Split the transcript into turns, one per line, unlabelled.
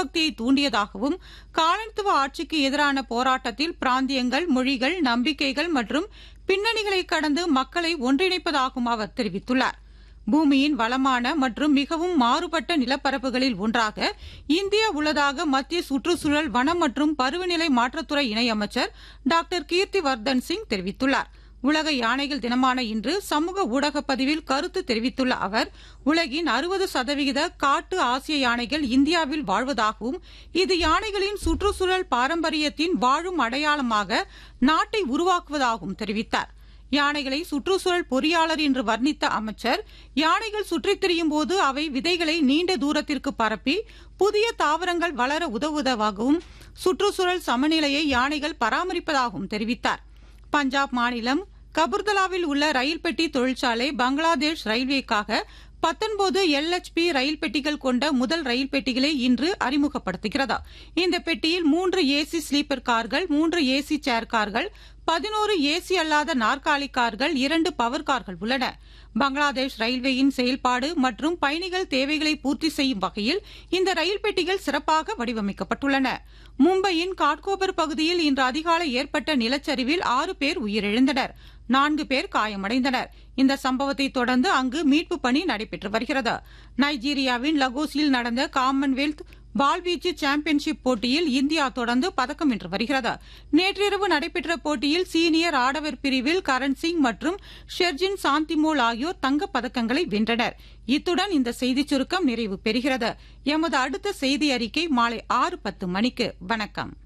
தேசபக்தியை தூண்டியதாகவும் காலனித்துவ ஆட்சிக்கு எதிரான போராட்டத்தில் பிராந்தியங்கள், மொழிகள், நம்பிக்கைகள் மற்றும் பின்னணிகளை கடந்து மக்களை ஒன்றிணைப்பதாகவும் அவர் தெரிவித்துள்ளார். பூமியின் வளமான மற்றும் மிகவும் மாறுபட்ட நிலப்பரப்புகளில் ஒன்றாக இந்தியா உள்ளதாக மத்திய சுற்றுச்சூழல், வனம் மற்றும் பருவநிலை மாற்றத்துறை இணையமைச்சர் டாக்டர் கீர்த்திவர்தன் சிங் தெரிவித்துள்ளார். உலக யானைகள் தினமான இன்று சமூக ஊடக பதிவில் கருத்து தெரிவித்துள்ள அவர், உலகின் 60% காட்டு ஆசிய யானைகள் இந்தியாவில் வாழ்வதாகவும் இது யானைகளின் சுற்றுச்சூழல் பாரம்பரியத்தின் வாழும் அடையாளமாக நாட்டை உருவாக்குவதாகவும் தெரிவித்தார். யானைகளை சுற்றுச்சூழல் பொறியாளர் என்று வர்ணித்த அமைச்சர், யானைகள் சுற்றித் திரியும் போது அவை விதைகளை நீண்ட தூரத்திற்கு பரப்பி புதிய தாவரங்கள் வளர உதவுவதாகவும் சுற்றுச்சூழல் சமநிலையை யானைகள் பராமரிப்பதாகவும் தெரிவித்தார். பஞ்சாப் மாநிலம் கபுர்தலாவில் உள்ள ரயில் பெட்டி தொழிற்சாலை பங்களாதேஷ் ரயில்வேக்காக 19 LHP ரயில் பெட்டிகள் கொண்ட முதல் ரயில் பெட்டிகளை இன்று அறிமுகப்படுத்துகிறது. இந்த பெட்டியில் 3 AC ஸ்லீப்பர் கார்கள், 3 AC சேர் கார்கள், 11 AC அல்லாத நாற்காலி கார்கள், 2 பவர் கார்கள் உள்ளன. பங்களாதேஷ் ரயில்வேயின் செயல்பாடு மற்றும் பயணிகள் தேவைகளை பூர்த்தி செய்யும் வகையில் இந்த ரயில் பெட்டிகள் சிறப்பாக வடிவமைக்கப்பட்டுள்ளன. மும்பையின் காட்கோபர் பகுதியில் இன்று அதிகாலை ஏற்பட்ட நிலச்சரிவில் 6 பேர் உயிரிழந்தனர், 4 பேர் காயமடைந்தனர். இந்த சம்பவத்தை தொடர்ந்து அங்கு மீட்பு பணி நடைபெற்று வருகிறது. நைஜீரியாவின் லகோஸில் நடந்த காமன்வெல்த் வாள்வீச்சு சாம்பியன்ஷிப் போட்டியில் இந்தியா தொடர்ந்து பதக்கம் வென்று வருகிறது. நேற்றிரவு நடைபெற்ற போட்டியில் சீனியர் ஆடவர் பிரிவில் கரண் சிங் மற்றும் ஷெர்ஜின் சாந்திமோல் ஆகியோர் தங்கப் பதக்கங்களை வென்றனர். இத்துடன் இந்த செய்திச் சுருக்கம் நிறைவு பெறுகிறது. எமது அடுத்த செய்தி அறிக்கை மாலை 6:10 மணிக்கு. வணக்கம்.